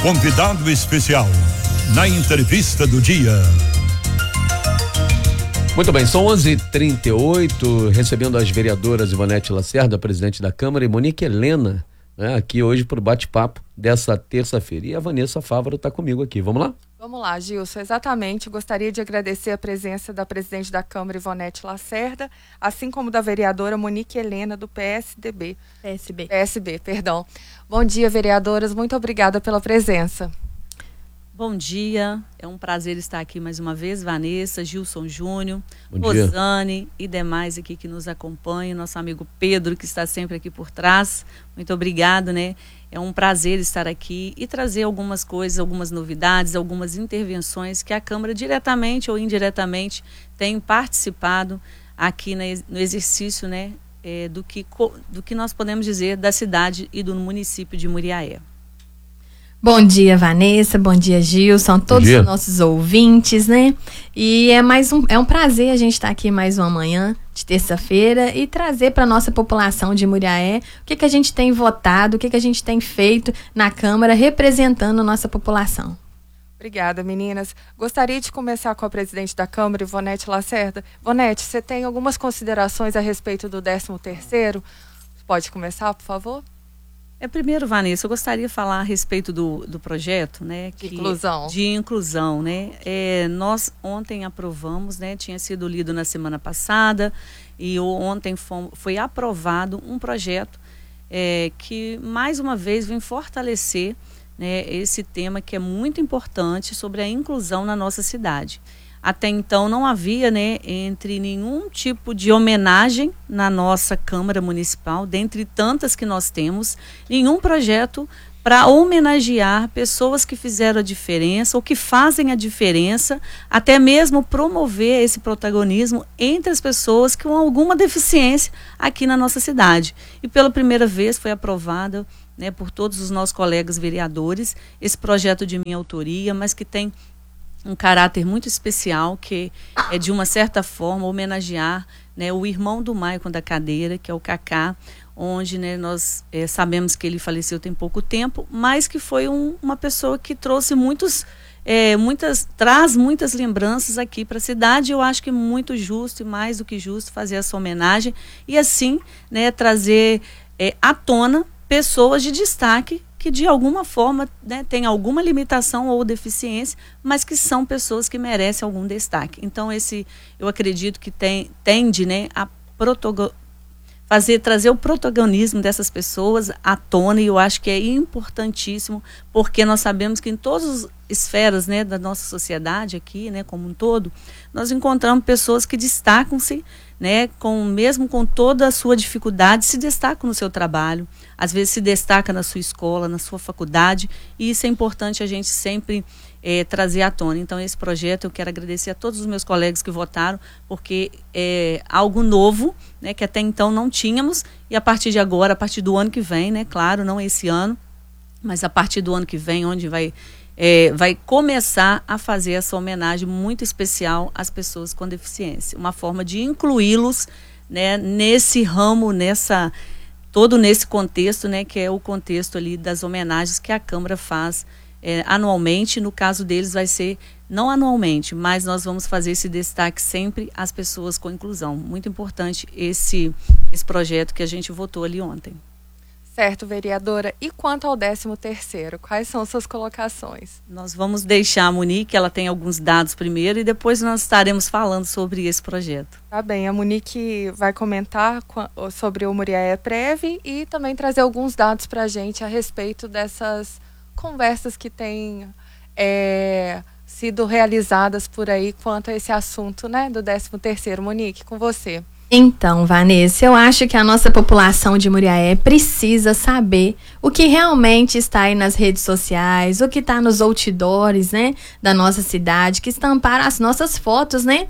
Convidado especial na entrevista do dia. Muito bem, são 11h38, recebendo as vereadoras Ivonete Lacerda, presidente da Câmara, e Monique Helena, né, aqui hoje para o bate-papo dessa terça-feira. E a Vanessa Fávaro está comigo aqui. Vamos lá? Vamos lá, Gilson. Exatamente. Gostaria de agradecer a presença da presidente da Câmara, Ivonete Lacerda, assim como da vereadora Monique Helena, do PSB. Bom dia, vereadoras. Muito obrigada pela presença. Bom dia, é um prazer estar aqui mais uma vez, Vanessa, Gilson Júnior, Bom dia. Rosane e demais aqui que nos acompanham, nosso amigo Pedro, que está sempre aqui por trás. Muito obrigado, né? É um prazer estar aqui e trazer algumas coisas, algumas novidades, algumas intervenções que a Câmara, diretamente ou indiretamente, tem participado aqui no exercício, né, do que nós podemos dizer da cidade e do município de Muriaé. Bom dia, Vanessa, bom dia, Gilson, todos os nossos ouvintes, né? E é um prazer a gente estar aqui mais uma manhã de terça-feira e trazer para a nossa população de Muriaé o que a gente tem votado, o que a gente tem feito na Câmara representando a nossa população. Obrigada, meninas. Gostaria de começar com a presidente da Câmara, Ivonete Lacerda. Ivonete, você tem algumas considerações a respeito do 13º? Pode começar, por favor? Primeiro, Vanessa, eu gostaria de falar a respeito do projeto, né? De inclusão, né? Nós ontem aprovamos, né? Tinha sido lido na semana passada e ontem foi aprovado um projeto que, mais uma vez, vem fortalecer, né, esse tema que é muito importante sobre a inclusão na nossa cidade. Até então não havia, né, entre nenhum tipo de homenagem na nossa Câmara Municipal, dentre tantas que nós temos, nenhum projeto para homenagear pessoas que fizeram a diferença ou que fazem a diferença, até mesmo promover esse protagonismo entre as pessoas com alguma deficiência aqui na nossa cidade. E pela primeira vez foi aprovado, né, por todos os nossos colegas vereadores esse projeto de minha autoria, mas que tem um caráter muito especial, que é, de uma certa forma, homenagear, né, o irmão do Maicon da cadeira, que é o Cacá, onde, né, nós sabemos que ele faleceu tem pouco tempo, mas que foi uma pessoa que trouxe traz muitas lembranças aqui para a cidade. Eu acho que é muito justo e mais do que justo fazer essa homenagem e assim, né, trazer à tona pessoas de destaque que de alguma forma, né, tem alguma limitação ou deficiência, mas que são pessoas que merecem algum destaque. Então eu acredito que tende, né, a trazer o protagonismo dessas pessoas à tona, e eu acho que é importantíssimo, porque nós sabemos que em todas as esferas, né, da nossa sociedade aqui, né, como um todo, nós encontramos pessoas que destacam-se, né, mesmo com toda a sua dificuldade, se destacam no seu trabalho, às vezes se destaca na sua escola, na sua faculdade, e isso é importante a gente sempre trazer à tona. Então, esse projeto, eu quero agradecer a todos os meus colegas que votaram, porque é algo novo, né, que até então não tínhamos, e a partir de agora, a partir do ano que vem, né, claro, não esse ano, mas a partir do ano que vem, onde vai começar a fazer essa homenagem muito especial às pessoas com deficiência. Uma forma de incluí-los, né, nesse ramo, todo nesse contexto, né, que é o contexto ali das homenagens que a Câmara faz anualmente. No caso deles vai ser não anualmente, mas nós vamos fazer esse destaque sempre às pessoas com inclusão. Muito importante esse projeto que a gente votou ali ontem. Certo, vereadora. E quanto ao 13º, quais são suas colocações? Nós vamos deixar a Monique, ela tem alguns dados primeiro, e depois nós estaremos falando sobre esse projeto. Tá bem, a Monique vai comentar sobre o Muriaé Prev e também trazer alguns dados para a gente a respeito dessas conversas que têm sido realizadas por aí quanto a esse assunto, né, do 13º. Monique, com você. Então, Vanessa, eu acho que a nossa população de Muriaé precisa saber o que realmente está aí nas redes sociais, o que está nos outdoors, né, da nossa cidade, que estamparam as nossas fotos, né,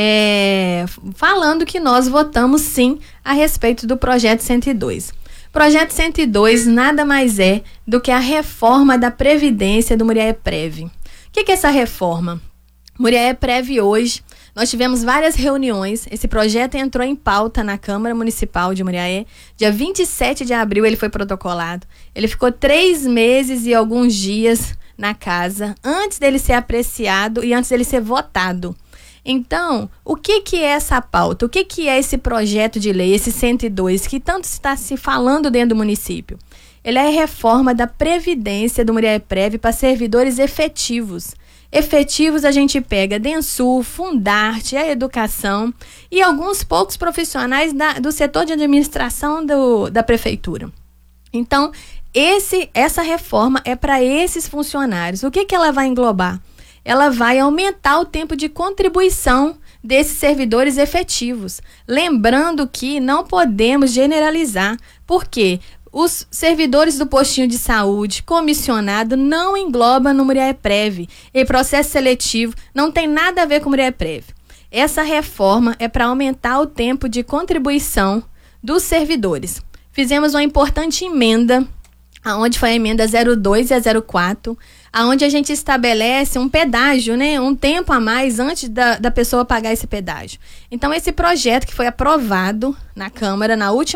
falando que nós votamos sim a respeito do Projeto 102. Projeto 102 nada mais é do que a reforma da Previdência do Muriaé Prev. O que é essa reforma? Muriaé Prev hoje, nós tivemos várias reuniões. Esse projeto entrou em pauta na Câmara Municipal de Muriaé. Dia 27 de abril ele foi protocolado. Ele ficou 3 meses e alguns dias na casa, antes dele ser apreciado e antes dele ser votado. Então, o que é essa pauta? O que é esse projeto de lei, esse 102, que tanto está se falando dentro do município? Ele é a reforma da Previdência do Muriaé Prev para servidores efetivos. Efetivos a gente pega Densul, Fundarte, a educação e alguns poucos profissionais do setor de administração da prefeitura. Então, essa reforma é para esses funcionários. O que ela vai englobar? Ela vai aumentar o tempo de contribuição desses servidores efetivos. Lembrando que não podemos generalizar, porque os servidores do postinho de saúde, comissionado, não engloba no Muriaé Prev. E processo seletivo não tem nada a ver com o Muriaé Prev. Essa reforma é para aumentar o tempo de contribuição dos servidores. Fizemos uma importante emenda, onde foi a emenda 02 e a 04, onde a gente estabelece um pedágio, né, um tempo a mais antes da pessoa pagar esse pedágio. Então, esse projeto que foi aprovado na Câmara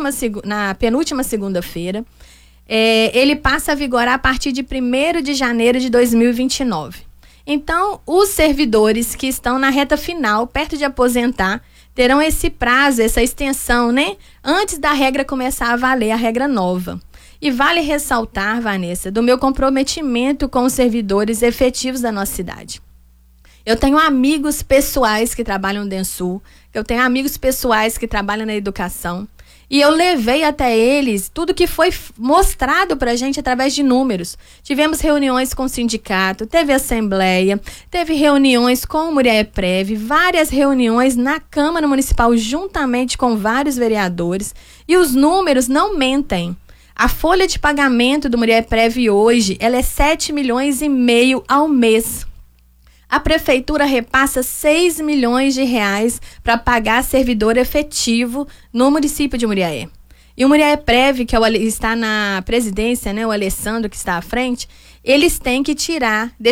na penúltima segunda-feira, ele passa a vigorar a partir de 1º de janeiro de 2029. Então, os servidores que estão na reta final, perto de aposentar, terão esse prazo, essa extensão, né, antes da regra começar a valer, a regra nova. E vale ressaltar, Vanessa, do meu comprometimento com os servidores efetivos da nossa cidade. Eu tenho amigos pessoais que trabalham no Densul, eu tenho amigos pessoais que trabalham na educação, e eu levei até eles tudo que foi mostrado para a gente através de números. Tivemos reuniões com o sindicato, teve assembleia, teve reuniões com o Muriaé Prev, várias reuniões na Câmara Municipal juntamente com vários vereadores, e os números não mentem. A folha de pagamento do Muriaé Prev hoje, ela é 7,5 milhões ao mês. A prefeitura repassa 6 milhões de reais para pagar servidor efetivo no município de Muriaé. E o Muriaé Prev, que está na presidência, né, o Alessandro que está à frente, eles têm que tirar